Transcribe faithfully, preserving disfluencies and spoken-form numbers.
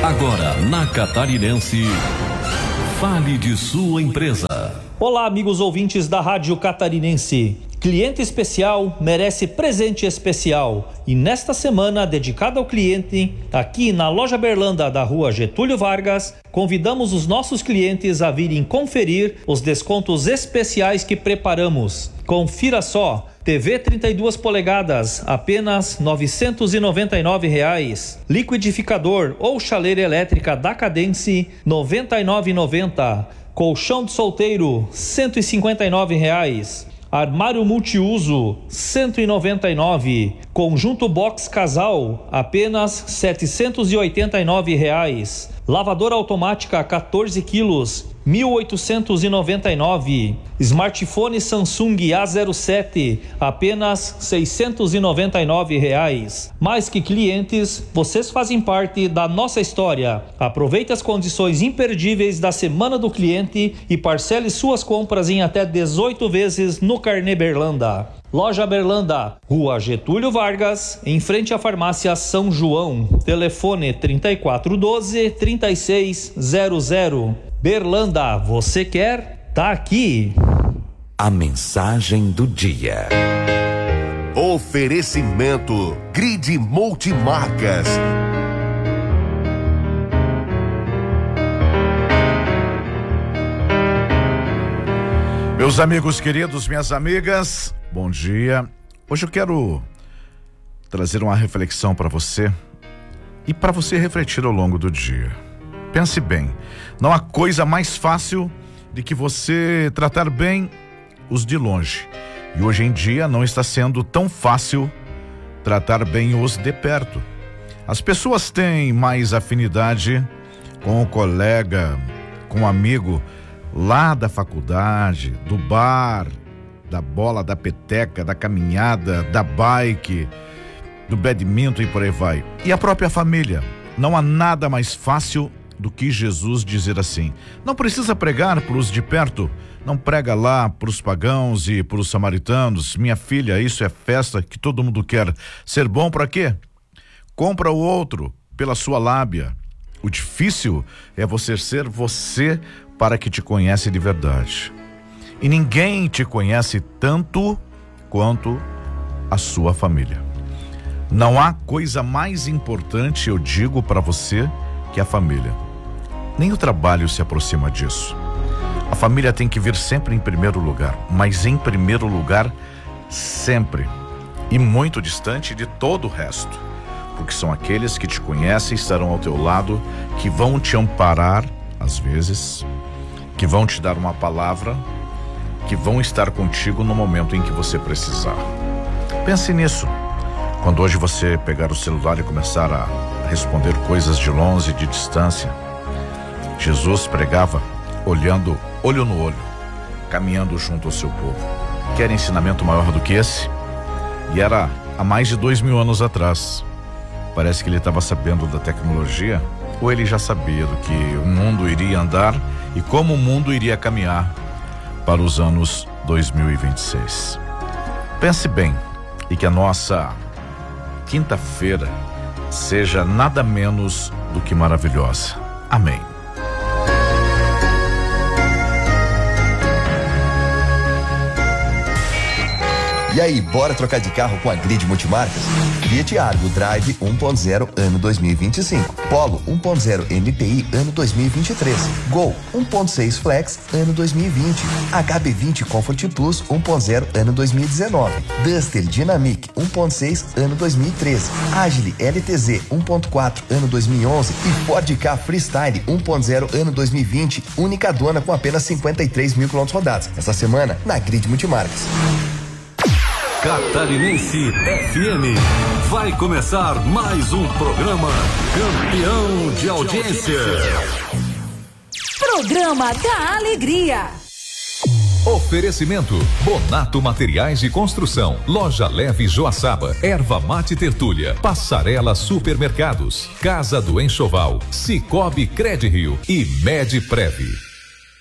Agora, na Catarinense, fale de sua empresa. Olá, amigos ouvintes da Rádio Catarinense. Cliente especial merece presente especial. E nesta semana, dedicada ao cliente, aqui na Loja Berlanda da Rua Getúlio Vargas, convidamos os nossos clientes a virem conferir os descontos especiais que preparamos. Confira só. T V trinta e duas polegadas, apenas novecentos e noventa e nove reais. Liquidificador ou chaleira elétrica da Cadence, noventa e nove reais e noventa centavos. Colchão de solteiro, cento e cinquenta e nove reais. Armário multiuso, cento e noventa e nove reais. Conjunto box casal, apenas setecentos e oitenta e nove reais. Lavadora automática quatorze quilos, mil oitocentos e noventa e nove reais. Smartphone Samsung A zero sete, apenas seiscentos e noventa e nove reais. Mais que clientes, vocês fazem parte da nossa história. Aproveite as condições imperdíveis da Semana do Cliente e parcele suas compras em até dezoito vezes no Carnê Berlanda. Loja Berlanda, Rua Getúlio Vargas, em frente à farmácia São João. Telefone trinta e quatro doze, trinta e seis zero zero. Berlanda, você quer? Tá aqui. A mensagem do dia. Oferecimento Grid Multimarcas. Meus amigos queridos, minhas amigas, bom dia. Hoje eu quero trazer uma reflexão para você e para você refletir ao longo do dia. Pense bem, não há coisa mais fácil de que você tratar bem os de longe. E hoje em dia não está sendo tão fácil tratar bem os de perto. As pessoas têm mais afinidade com o colega, com o amigo lá da faculdade, do bar, da bola, da peteca, da caminhada, da bike, do badminton e por aí vai. E a própria família. Não há nada mais fácil do que Jesus dizer assim: não precisa pregar para os de perto, não prega lá para os pagãos e para os samaritanos. Minha filha, isso é festa que todo mundo quer. Ser bom para quê? Compra o outro pela sua lábia. O difícil é você ser você para que te conhece de verdade. E ninguém te conhece tanto quanto a sua família. Não há coisa mais importante, eu digo para você, que a família. Nem o trabalho se aproxima disso. A família tem que vir sempre em primeiro lugar, mas em primeiro lugar sempre, e muito distante de todo o resto, porque são aqueles que te conhecem, estarão ao teu lado, que vão te amparar às vezes, que vão te dar uma palavra, que vão estar contigo no momento em que você precisar. Pense nisso. Quando hoje você pegar o celular e começar a responder coisas de longe, de distância, Jesus pregava olhando olho no olho, caminhando junto ao seu povo. Quer ensinamento maior do que esse? E era há mais de dois mil anos atrás. Parece que ele estava sabendo da tecnologia, ou ele já sabia do que o mundo iria andar e como o mundo iria caminhar para os anos dois mil e vinte e seis. Pense bem, e que a nossa quinta-feira seja nada menos do que maravilhosa. Amém. E aí, bora trocar de carro com a Grid Multimarcas? Fiat Argo Drive um ponto zero ano dois mil e vinte e cinco, Polo um ponto zero M P I ano dois mil e vinte e três, Gol um ponto seis Flex ano dois mil e vinte, H B vinte Comfort Plus um ponto zero ano dois mil e dezenove, Duster Dynamic um ponto seis ano dois mil e treze, Agile L T Z um ponto quatro ano dois mil e onze e Ford Ka Freestyle um ponto zero ano dois mil e vinte, única dona com apenas cinquenta e três mil quilômetros rodados. Essa semana na Grid Multimarcas. Catarinense F M. Vai começar mais um programa campeão de audiência. Programa da Alegria. Oferecimento: Bonato Materiais de Construção, Loja Leve Joaçaba, Erva Mate Tertúlia, Passarela Supermercados, Casa do Enxoval, Cicobi Credirio e Medprev.